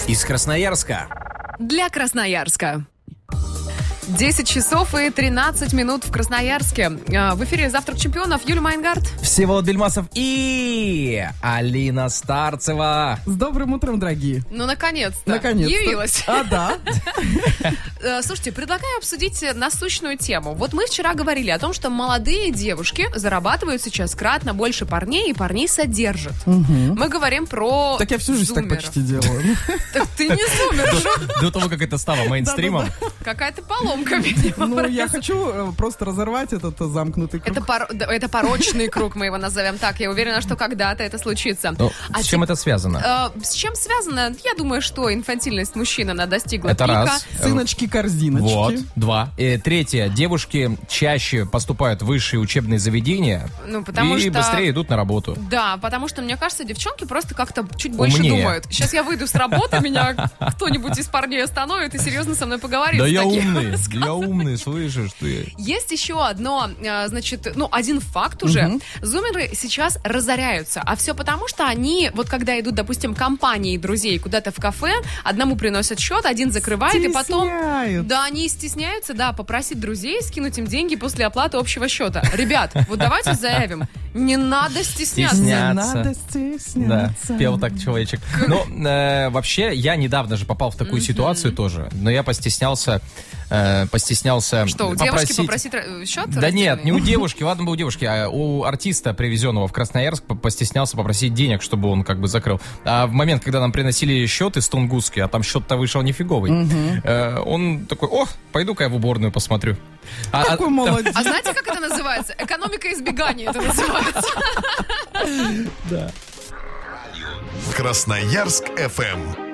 Из Красноярска. Для Красноярска. 10 часов и 13 минут в Красноярске. В эфире «Завтрак чемпионов». Юлия Майнгард. Всеволод Бельмасов и Алина Старцева. С добрым утром, дорогие. Ну, наконец-то. Явилась. Да. Слушайте, предлагаю обсудить насущную тему. Вот мы вчера говорили о том, что молодые девушки зарабатывают сейчас кратно больше парней, и парней содержат. Мы говорим про Так я всю жизнь так зумеров. почти делаю. Так ты не зумер. До того, как это стало мейнстримом. Какая-то поломка, видимо. Ну, я хочу просто разорвать этот замкнутый круг. Это порочный круг, мы его назовем так. Я уверена, что когда-то это случится. С чем это связано? С чем связано? Я думаю, что инфантильность мужчин, она достигла Это пика. раз. Сыночки-корзиночки. Вот, два. Третье. Девушки чаще поступают в высшие учебные заведения и быстрее идут на работу. Да, потому что, мне кажется, девчонки просто как-то чуть больше Умнее. думают. Сейчас я выйду с работы, меня кто-нибудь из парней остановит и серьезно со мной поговорит. Да с я таким умный, рассказом. я умный, слышишь ты. Есть еще одно, один факт уже. Зумеры сейчас разоряются. А все потому, что они, вот когда идут, допустим, компанией друзей куда-то в кафе, одному приносят счет, один закрывает, и потом... Да, они стесняются, попросить друзей скинуть им деньги после оплаты общего счета. Ребят, вот давайте заявим, не надо стесняться. Не надо стесняться. Да, пел так человечек. Но вообще, я недавно же попал в такую ситуацию тоже, но я постеснялся Что, у девушки попросить счет? Да нет, не у девушки, ладно бы у девушки, а у артиста, привезенного в Красноярск, постеснялся попросить денег, чтобы он как бы закрыл. А в момент, когда нам приносили счет из Тунгуски, а там счет-то вышел нифиговый, он такой: пойду-ка я в уборную посмотрю. Какой молодец. А знаете, как это называется? Экономика избегания это называется. Да. Красноярск FM.